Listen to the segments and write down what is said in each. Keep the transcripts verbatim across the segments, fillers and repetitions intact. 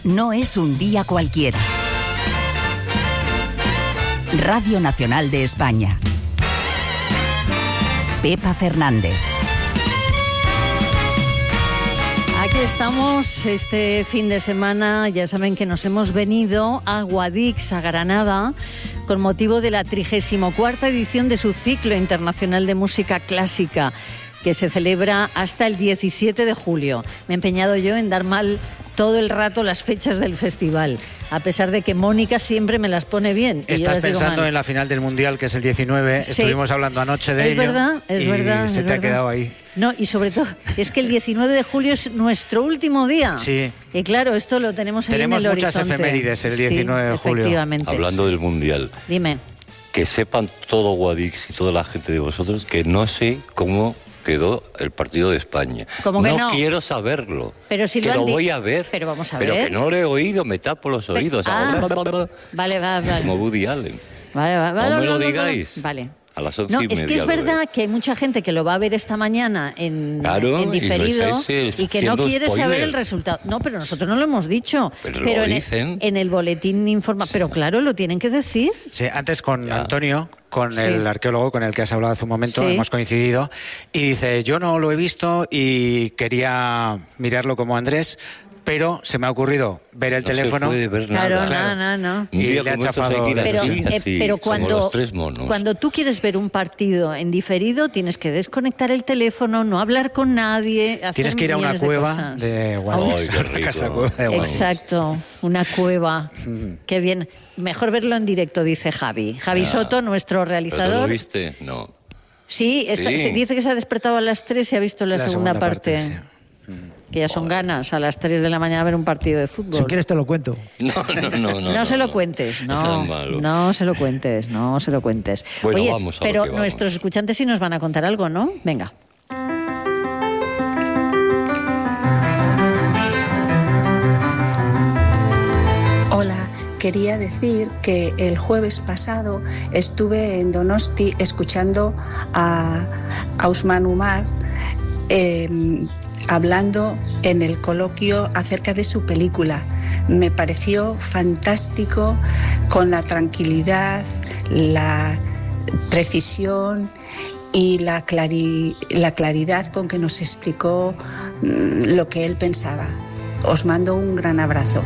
no es un día cualquiera. Radio Nacional de España. Pepa Fernández. Aquí estamos este fin de semana. Ya saben que nos hemos venido a Guadix, a Granada, con motivo de la trigésima cuarta edición de su ciclo internacional de música clásica, que se celebra hasta el diecisiete de julio. Me he empeñado yo en dar mal todo el rato las fechas del festival, a pesar de que Mónica siempre me las pone bien. Estás pensando en la final del Mundial, que es el diecinueve. Sí, estuvimos hablando anoche de es ello. Verdad, es y verdad, se es te verdad. ha quedado ahí. No, y sobre todo, es que el diecinueve de julio es nuestro último día. Sí. Y claro, esto lo tenemos ahí tenemos en el muchas horizonte. efemérides el diecinueve sí, de julio. Efectivamente. Hablando del Mundial. Dime. Que sepan todo Guadix y toda la gente de vosotros que no sé cómo quedó el partido de España. ¿Cómo que no? No quiero saberlo. Pero si que lo, lo han di- voy a ver. Pero vamos a Pero ver. que no lo he oído, me tapo los Pe- oídos. Ah. Ahora, Vale, va, vale. como Woody Allen. Vale, va, va, No va, me va, lo va, digáis. Vale. A las once No, y es media que es lo veo. verdad que hay mucha gente que lo va a ver esta mañana en, Claro, en y diferido lo estáis, eh, y que no haciendo quiere saber spoiler. el resultado. No, pero nosotros no lo hemos dicho. Pero lo en, el, dicen. en el boletín informa. Pero claro, lo tienen que decir. Sí, antes con Ya. Antonio, con Sí. el arqueólogo con el que has hablado hace un momento, Sí. hemos coincidido, y dice, yo no lo he visto y quería mirarlo como Andrés, pero se me ha ocurrido ver el No teléfono. se puede ver Claro, nada. Claro. no, no, no. Un Y día le ha como estos hay chafado que ir la- Pero, así, eh, así, pero como cuando, los tres monos. cuando tú quieres ver un partido en diferido, tienes que desconectar el teléfono, no hablar con nadie. Hacer Tienes que ir a una millones de cueva cosas. de Ay, Guadix. qué Una rico. casa cueva de Guadix. Exacto, una cueva. Qué bien. Mejor verlo en directo, dice Javi. Javi Ya. Soto, nuestro ¿Pero tú lo realizador. viste? No. Sí, está- Sí. se dice que se ha despertado a las tres y ha visto la, La segunda, segunda parte. parte, Que ya son ganas a las tres de la mañana ver un partido de fútbol. Si quieres te lo cuento. No, no, no. No, No, se lo no. cuentes, Eso no, es malo. no se lo cuentes, no se lo cuentes. Bueno, Oye, vamos a lo pero que vamos. nuestros escuchantes sí nos van a contar algo, ¿no? Venga. Hola, quería decir que el jueves pasado estuve en Donosti escuchando a Ousmane Umar eh, hablando en el coloquio acerca de su película. Me pareció fantástico, con la tranquilidad, la precisión y la, clari- la claridad con que nos explicó mm, lo que él pensaba. Os mando un gran abrazo.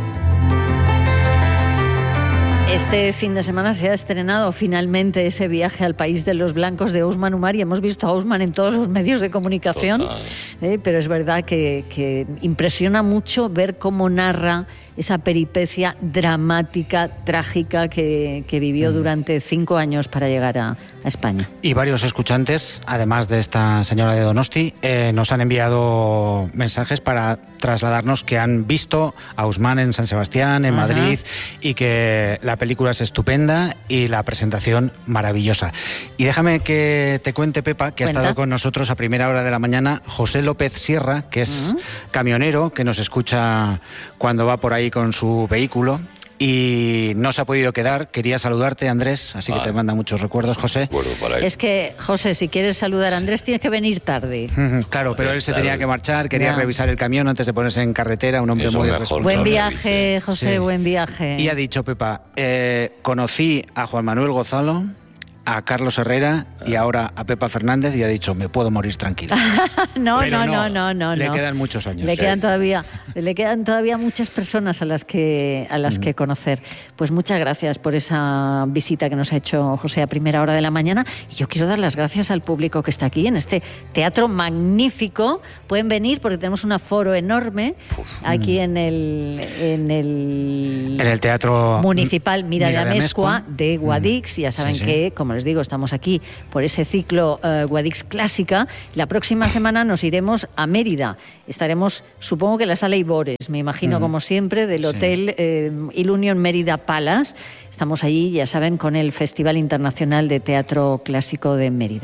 Este fin de semana se ha estrenado finalmente ese viaje al país de los blancos de Ousmane Umar y hemos visto a Ousmane en todos los medios de comunicación, eh, pero es verdad que, que impresiona mucho ver cómo narra esa peripecia dramática, trágica que, que vivió durante cinco años para llegar a, a España. Y varios escuchantes, además de esta señora de Donosti, eh, nos han enviado mensajes para trasladarnos que han visto a Ousmane en San Sebastián, en Ajá. Madrid, y que la película es estupenda y la presentación maravillosa. Y déjame que te cuente, Pepa, que Cuenta. ha estado con nosotros a primera hora de la mañana José López Sierra, que es Uh-huh. camionero, que nos escucha cuando va por ahí con su vehículo. Y no se ha podido quedar. Quería saludarte, Andrés, así que Ah. te manda muchos recuerdos, José. Bueno, para él. Es que, José, si quieres saludar a Andrés, tienes que venir tarde. Ujú, Claro, pero él se Claro. tenía que marchar, quería Ya. revisar el camión antes de ponerse en carretera, un hombre Eso muy mejor. responsable. Buen Sonríe, viaje, José, Sí. buen viaje. Y ha dicho, Pepa, eh, conocí a Juan Manuel Gozalo, a Carlos Herrera y ahora a Pepa Fernández, y ha dicho, me puedo morir tranquilo. No, Pero no, no, no, no, no. le no. quedan muchos años. Le Sí. quedan todavía, le quedan todavía muchas personas a las que a las que conocer. Pues muchas gracias por esa visita que nos ha hecho José a primera hora de la mañana. Y yo quiero dar las gracias al público que está aquí en este teatro magnífico. Pueden venir porque tenemos un aforo enorme aquí en el en el, En el Teatro Municipal Mira, Mira de de Amezcua Amezcua. de Guadix. Ya saben Sí, sí. que, como les digo, estamos aquí por ese ciclo eh, Guadix Clásica. La próxima semana nos iremos a Mérida. Estaremos, supongo que en la Sala Ibores, me imagino, como siempre, del Sí. Hotel eh, Ilunion Mérida Palace. Estamos allí, ya saben, con el Festival Internacional de Teatro Clásico de Mérida.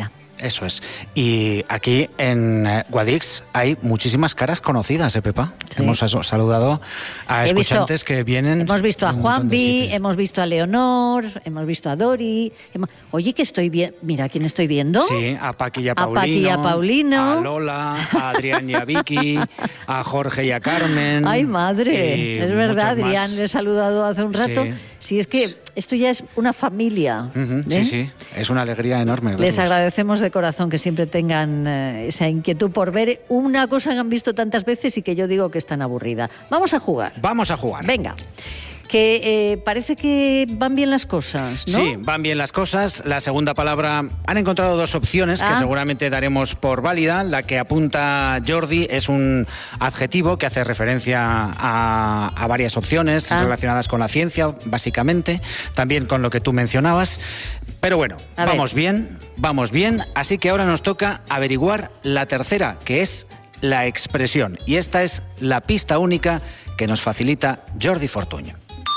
Eso es. Y aquí en eh, Guadix hay muchísimas caras conocidas, ¿eh, Pepa? Sí. Hemos saludado a He escuchantes visto, que vienen... Hemos visto a Juanvi, hemos visto a Leonor, hemos visto a Dori... Hemos... Oye, que estoy bien... Mira, ¿quién estoy viendo? Sí, a Paqui y a Paulino. A Paqui y a Paulino. A Lola, a Adrián y a Vicky, a Jorge y a Carmen. ¡Ay, madre! Es verdad, Adrián, le he saludado hace un rato. Sí, sí es que esto ya es una familia. Uh-huh, ¿eh? Sí, sí, es una alegría enorme verlos. Les agradecemos de corazón que siempre tengan eh, esa inquietud por ver una cosa que han visto tantas veces y que yo digo que es tan aburrida. Vamos a jugar. Vamos a jugar. Venga. Que eh, parece que van bien las cosas, ¿no? Sí, van bien las cosas. La segunda palabra, han encontrado dos opciones ah. que seguramente daremos por válida. La que apunta Jordi es un adjetivo que hace referencia a, a varias opciones ah. relacionadas con la ciencia, básicamente, también con lo que tú mencionabas. Pero bueno, a vamos ver. bien, vamos bien. Así que ahora nos toca averiguar la tercera, que es la expresión. Y esta es la pista única que nos facilita Jordi Fortuño.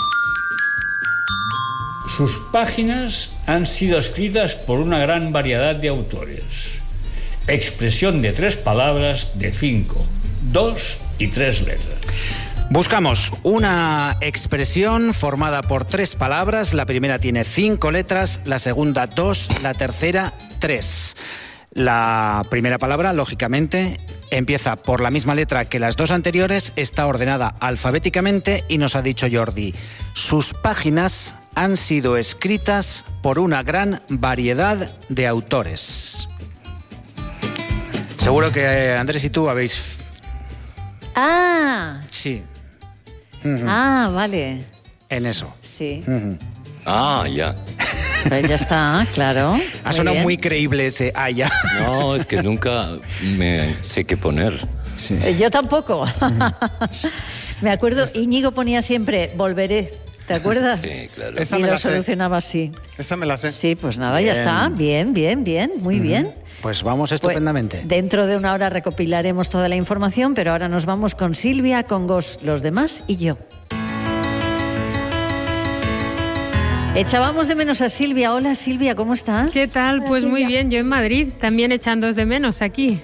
Sus páginas han sido escritas por una gran variedad de autores. Expresión de tres palabras de cinco, dos y tres letras. Buscamos una expresión formada por tres palabras. La primera tiene cinco letras, la segunda dos, la tercera tres. La primera palabra, lógicamente, empieza por la misma letra que las dos anteriores, está ordenada alfabéticamente y nos ha dicho Jordi, sus páginas han sido escritas por una gran variedad de autores. Seguro que Andrés y tú habéis... Ah. Sí. Ah, vale. En eso. Sí. Ah, ya. Pues ya está, claro. Ha sonado muy creíble ese ah, ya. No, es que nunca me sé qué poner. Sí. Yo tampoco. Me acuerdo, Íñigo ponía siempre, volveré. ¿Te acuerdas? Sí, claro. Esta y me lo la sé. solucionaba así. Esta me la sé. Sí, pues nada, bien. Ya está. Bien, bien, bien. Muy uh-huh. bien. Pues vamos estupendamente. Pues dentro de una hora recopilaremos toda la información, pero ahora nos vamos con Silvia, con Gos, los demás y yo. Echábamos de menos a Silvia. Hola, Silvia, ¿cómo estás? ¿Qué tal? Hola, pues Silvia. Muy bien, yo en Madrid, también echándoos de menos aquí.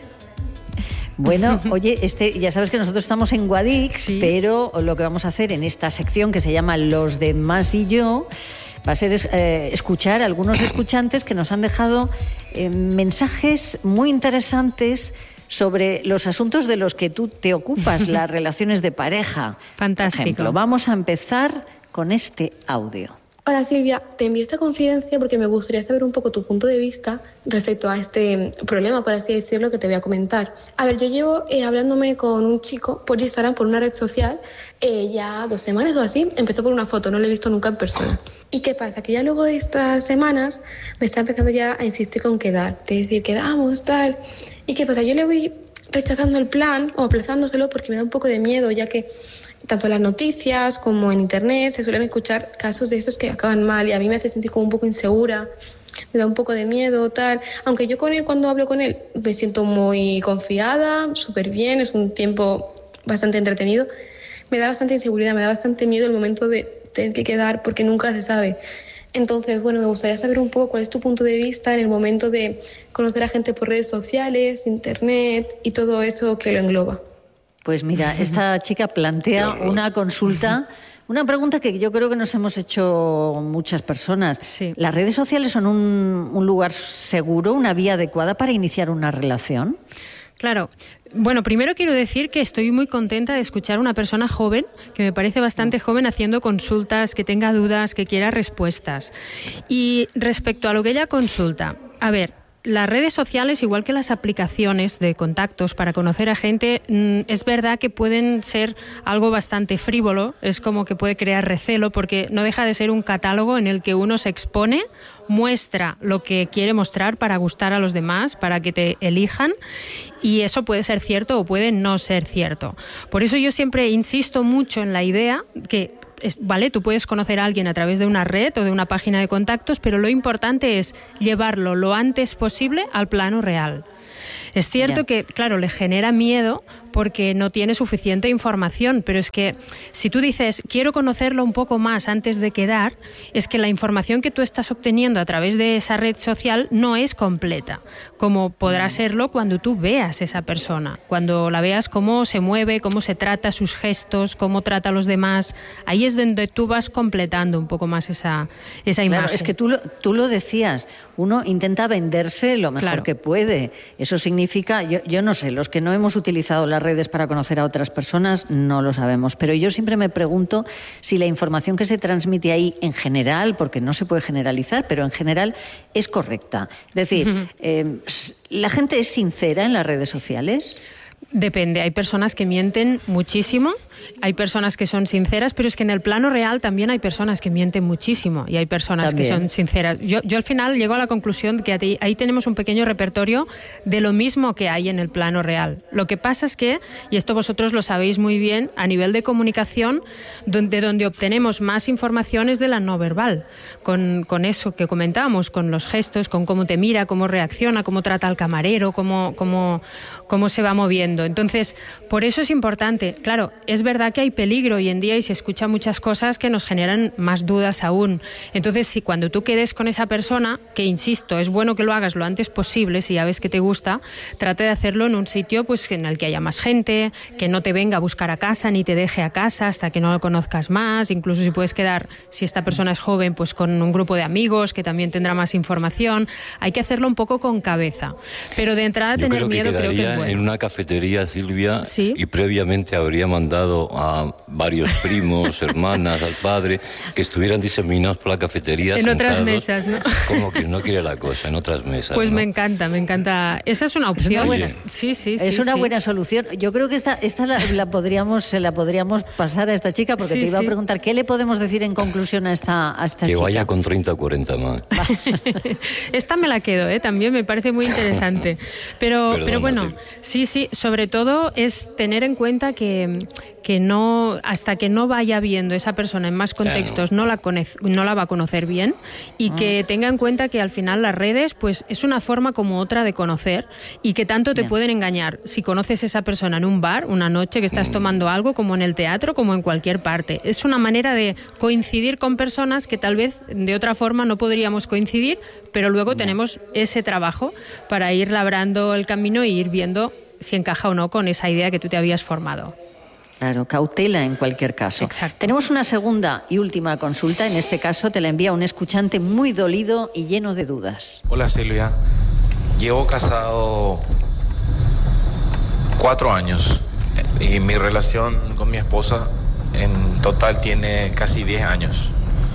Bueno, oye, este, ya sabes que nosotros estamos en Guadix, sí. pero lo que vamos a hacer en esta sección que se llama Los demás y yo va a ser eh, escuchar a algunos escuchantes que nos han dejado eh, mensajes muy interesantes sobre los asuntos de los que tú te ocupas, las relaciones de pareja. Fantástico. Por ejemplo, vamos a empezar con este audio. Hola Silvia, te envío esta confidencia porque me gustaría saber un poco tu punto de vista respecto a este problema, por así decirlo, que te voy a comentar. A ver, yo llevo eh, hablándome con un chico por Instagram, por una red social, eh, ya dos semanas o así. Empezó por una foto, no lo he visto nunca en persona. ¿Y qué pasa? Que ya luego de estas semanas me está empezando ya a insistir con quedar, de decir, quedamos, tal. ¿Y qué pasa? Yo le voy rechazando el plan o aplazándoselo porque me da un poco de miedo, ya que tanto en las noticias como en internet se suelen escuchar casos de esos que acaban mal y a mí me hace sentir como un poco insegura, me da un poco de miedo, tal. Aunque yo con él, cuando hablo con él, me siento muy confiada, súper bien, es un tiempo bastante entretenido, me da bastante inseguridad, me da bastante miedo el momento de tener que quedar porque nunca se sabe. Entonces, bueno, me gustaría saber un poco cuál es tu punto de vista en el momento de conocer a gente por redes sociales, internet y todo eso que lo engloba. Pues mira, esta chica plantea una consulta, una pregunta que yo creo que nos hemos hecho muchas personas. Sí. ¿Las redes sociales son un, un lugar seguro, una vía adecuada para iniciar una relación? Claro. Bueno, primero quiero decir que estoy muy contenta de escuchar a una persona joven, que me parece bastante joven, haciendo consultas, que tenga dudas, que quiera respuestas. Y respecto a lo que ella consulta, a ver, las redes sociales, igual que las aplicaciones de contactos para conocer a gente, es verdad que pueden ser algo bastante frívolo, es como que puede crear recelo porque no deja de ser un catálogo en el que uno se expone, muestra lo que quiere mostrar para gustar a los demás, para que te elijan, y eso puede ser cierto o puede no ser cierto. Por eso yo siempre insisto mucho en la idea que vale, tú puedes conocer a alguien a través de una red o de una página de contactos, pero lo importante es llevarlo lo antes posible al plano real. Es cierto Ya. que, claro, le genera miedo porque no tiene suficiente información, pero es que si tú dices, quiero conocerlo un poco más antes de quedar, es que la información que tú estás obteniendo a través de esa red social no es completa, como podrá serlo cuando tú veas esa persona, cuando la veas cómo se mueve, cómo se trata, sus gestos, cómo trata a los demás. Ahí es donde tú vas completando un poco más esa, esa Claro, imagen. es que tú lo, tú lo decías, uno intenta venderse lo mejor Claro. que puede. Eso significa, yo, yo no sé, los que no hemos utilizado las redes para conocer a otras personas no lo sabemos, pero yo siempre me pregunto si la información que se transmite ahí en general, porque no se puede generalizar, pero en general es correcta. Es decir, uh-huh. eh, ¿la gente es sincera en las redes sociales? Depende, hay personas que mienten muchísimo, hay personas que son sinceras, pero es que en el plano real también hay personas que mienten muchísimo y hay personas también. que son sinceras. Yo, yo al final llego a la conclusión de que ahí tenemos un pequeño repertorio de lo mismo que hay en el plano real. Lo que pasa es que, y esto vosotros lo sabéis muy bien, a nivel de comunicación, donde, donde obtenemos más información es de la no verbal, con, con eso que comentábamos, con los gestos, con cómo te mira, cómo reacciona, cómo trata al camarero, cómo, cómo, cómo se va moviendo. Entonces, por eso es importante. Claro, es verdad que hay peligro hoy en día y se escuchan muchas cosas que nos generan más dudas aún. Entonces, si cuando tú quedes con esa persona, que insisto, es bueno que lo hagas lo antes posible, si ya ves que te gusta, trate de hacerlo en un sitio pues en el que haya más gente, que no te venga a buscar a casa ni te deje a casa hasta que no lo conozcas más. Incluso si puedes quedar, si esta persona es joven, pues con un grupo de amigos que también tendrá más información. Hay que hacerlo un poco con cabeza. Pero de entrada, Yo tener creo que miedo creo que es bueno. En una cafetería, Silvia, ¿Sí? y previamente habría mandado a varios primos, hermanas, al padre, que estuvieran diseminados por la cafetería. En sentados, otras mesas, ¿no? Como que no quiere la cosa, en otras mesas. Pues ¿no? me encanta, me encanta. Esa es una opción. Es una buena, sí, sí, sí. Es una sí. buena solución. Yo creo que esta, esta la, la podríamos, se la podríamos pasar a esta chica, porque sí, te iba sí. a preguntar, ¿qué le podemos decir en conclusión a esta, a esta que chica? Que vaya con treinta o cuarenta más. Esta me la quedo, ¿eh? También me parece muy interesante. Pero, Perdona, pero bueno, sí. sí, sí, sobre todo es tener en cuenta que, que no, hasta que no vaya viendo esa persona en más contextos, claro. no, la conoce, no la va a conocer bien, y ah. que tenga en cuenta que al final las redes pues es una forma como otra de conocer, y que tanto te bien. pueden engañar si conoces a esa persona en un bar, una noche que estás tomando algo, como en el teatro, como en cualquier parte. Es una manera de coincidir con personas que tal vez de otra forma no podríamos coincidir, pero luego no. tenemos ese trabajo para ir labrando el camino e ir viendo si encaja o no con esa idea que tú te habías formado. Claro, cautela en cualquier caso. Exacto. Tenemos una segunda y última consulta. En este caso te la envía un escuchante muy dolido y lleno de dudas. Hola Silvia, llevo casado cuatro años y mi relación con mi esposa en total tiene casi diez años.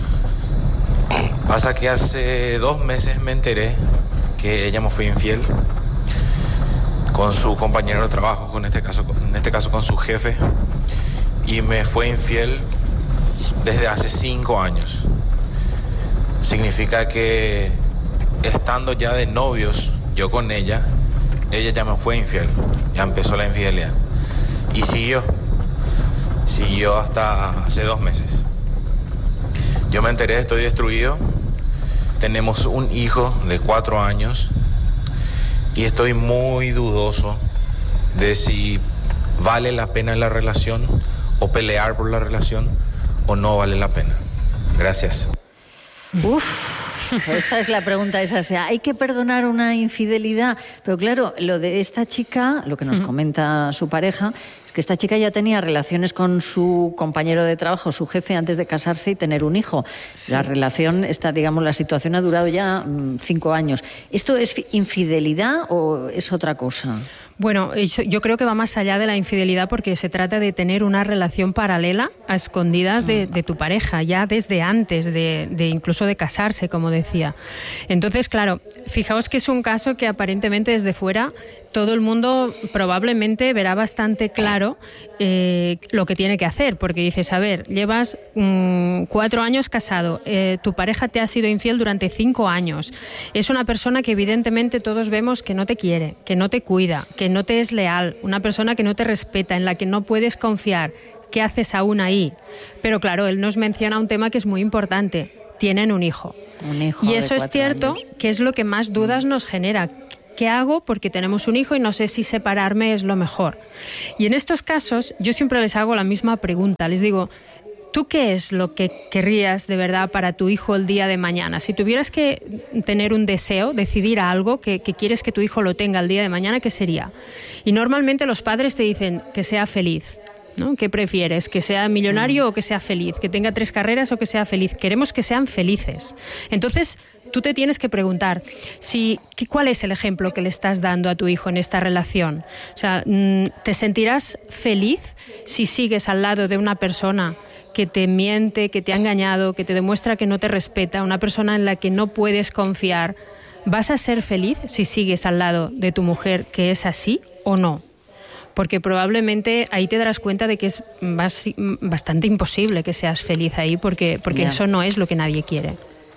Pasa que hace dos meses me enteré que ella me fue infiel con su compañero de trabajo, con este caso, en este caso con su jefe, y me fue infiel desde hace cinco años. Significa que estando ya de novios yo con ella, ella ya me fue infiel, ya empezó la infidelidad y siguió, siguió hasta hace dos meses. Yo me enteré, estoy destruido, tenemos un hijo de cuatro años y estoy muy dudoso de si vale la pena la relación o pelear por la relación o no vale la pena. Gracias. Uf, esta es la pregunta esa, o sea, ¿hay que perdonar una infidelidad? Pero claro, lo de esta chica, lo que nos comenta su pareja, es que esta chica ya tenía relaciones con su compañero de trabajo, su jefe, antes de casarse y tener un hijo. Sí. La relación, esta, digamos, la situación ha durado ya mmm, cinco años. ¿Esto es infidelidad o es otra cosa? Bueno, yo creo que va más allá de la infidelidad, porque se trata de tener una relación paralela a escondidas de, de tu pareja, ya desde antes de, de incluso de casarse, como decía. Entonces, claro, fijaos que es un caso que aparentemente desde fuera todo el mundo probablemente verá bastante claro eh, lo que tiene que hacer, porque dices, a ver, llevas mmm, cuatro años casado, eh, tu pareja te ha sido infiel durante cinco años, es una persona que evidentemente todos vemos que no te quiere, que no te cuida, que no te es leal, una persona que no te respeta, en la que no puedes confiar. ¿Qué haces aún ahí? Pero claro, él nos menciona un tema que es muy importante, tienen un hijo. Un hijo y eso de es cierto años. que es lo que más dudas nos genera. ¿qué hago? Porque tenemos un hijo y no sé si separarme es lo mejor. Y en estos casos yo siempre les hago la misma pregunta, les digo, ¿tú qué es lo que querrías de verdad para tu hijo el día de mañana? Si tuvieras que tener un deseo, decidir algo que, que quieres que tu hijo lo tenga el día de mañana, ¿qué sería? Y normalmente los padres te dicen que sea feliz, ¿no? ¿Qué prefieres? ¿Que sea millonario mm. o que sea feliz? ¿Que tenga tres carreras o que sea feliz? Queremos que sean felices. Entonces, tú te tienes que preguntar si, ¿cuál es el ejemplo que le estás dando a tu hijo en esta relación? O sea, ¿te sentirás feliz si sigues al lado de una persona que te miente, que te ha engañado, que te demuestra que no te respeta, una persona en la que no puedes confiar? ¿Vas a ser feliz si sigues al lado de tu mujer que es así o no? Porque probablemente ahí te darás cuenta de que es bastante imposible que seas feliz ahí, porque, porque yeah. eso no es lo que nadie quiere.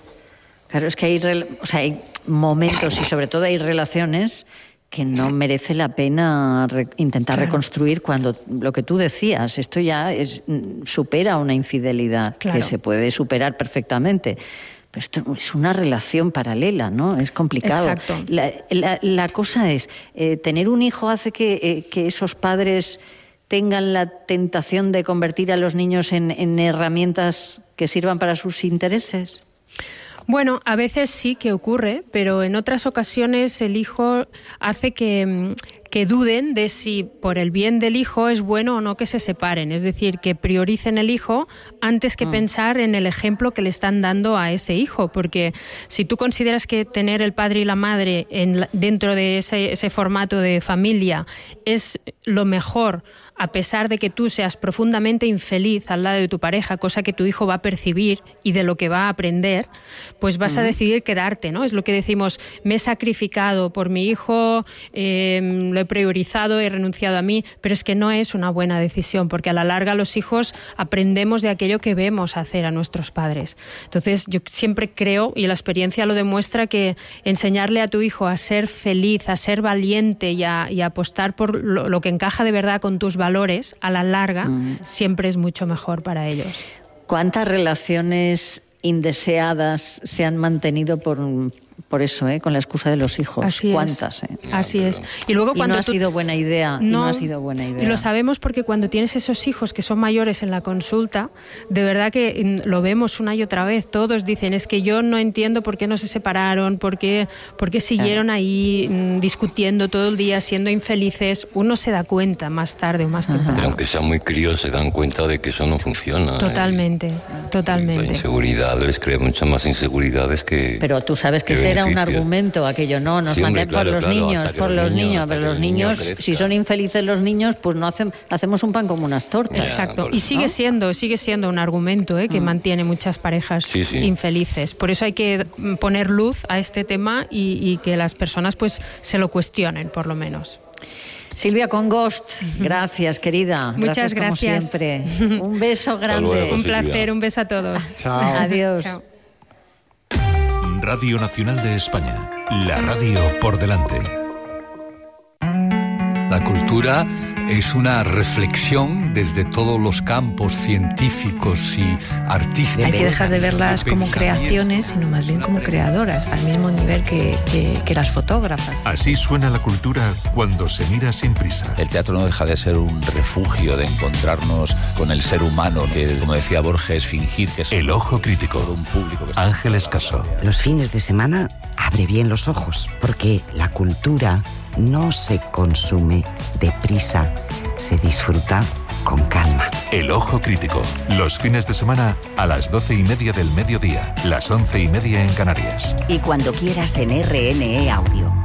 Claro, es que hay, o sea, hay momentos y sobre todo hay relaciones que no merece la pena re- intentar claro. reconstruir cuando lo que tú decías, esto ya es, supera una infidelidad, claro. que se puede superar perfectamente. Pero esto es una relación paralela, ¿no? Es complicado. Exacto. La, la, la cosa es, eh, tener un hijo hace que, eh, que esos padres tengan la tentación de convertir a los niños en, en herramientas que sirvan para sus intereses. Bueno, a veces sí que ocurre, pero en otras ocasiones el hijo hace que, que duden de si por el bien del hijo es bueno o no que se separen. Es decir, que prioricen el hijo antes que mm. pensar en el ejemplo que le están dando a ese hijo. Porque si tú consideras que tener el padre y la madre en, dentro de ese, ese formato de familia es lo mejor, a pesar de que tú seas profundamente infeliz al lado de tu pareja, cosa que tu hijo va a percibir y de lo que va a aprender, pues vas uh-huh. a decidir quedarte, ¿no? Es lo que decimos, me he sacrificado por mi hijo, eh, lo he priorizado, he renunciado a mí, pero es que no es una buena decisión, porque a la larga los hijos aprendemos de aquello que vemos hacer a nuestros padres. Entonces yo siempre creo, y la experiencia lo demuestra, que enseñarle a tu hijo a ser feliz, a ser valiente y a, y a apostar por lo, lo que encaja de verdad con tus valores, valores a la larga, mm. siempre es mucho mejor para ellos. ¿Cuántas relaciones indeseadas se han mantenido por, por eso, ¿eh? Con la excusa de los hijos? Así ¿Cuántas? Es. Eh? Así es. Y luego cuando y no tú... ha sido buena idea. No, y no ha sido buena idea. Y lo sabemos porque cuando tienes esos hijos que son mayores en la consulta, de verdad que lo vemos una y otra vez. Todos dicen, es que yo no entiendo por qué no se separaron, por qué, por qué siguieron claro. ahí mmm, discutiendo todo el día, siendo infelices. Uno se da cuenta más tarde o más temprano. Pero aunque sean muy críos, se dan cuenta de que eso no funciona. Totalmente, ¿eh? totalmente. La inseguridad les crea muchas más inseguridades que... Pero tú sabes que, que ese era un argumento, aquello no, nos sí, mandan por claro, los claro, niños, por los niños, niños pero los niños, niño si son infelices los niños, pues no hacen, hacemos un pan como unas tortas. Ya, exacto, y sigue ¿no? siendo, sigue siendo un argumento ¿eh? que mm. mantiene muchas parejas sí, sí. infelices. Por eso hay que poner luz a este tema y, y que las personas pues se lo cuestionen, por lo menos. Silvia Congost, gracias, querida. Muchas gracias. gracias. Como siempre. Un beso grande. Luego, un Silvia. placer, un beso a todos. Chao. Adiós. Chao. Radio Nacional de España, la radio por delante. La cultura es una reflexión desde todos los campos científicos y artísticos. Hay que dejar de verlas como creaciones, sino más bien como creadoras, al mismo nivel que, que, que las fotógrafas. Así suena la cultura cuando se mira sin prisa. El teatro no deja de ser un refugio de encontrarnos con el ser humano, que, como decía Borges, fingir que es El Ojo Crítico, un público que Ángeles Caso. Los fines de semana abre bien los ojos, porque la cultura no se consume deprisa, se disfruta con calma. El Ojo Crítico, los fines de semana a las doce y media del mediodía, las once y media en Canarias. Y cuando quieras en R N E Audio.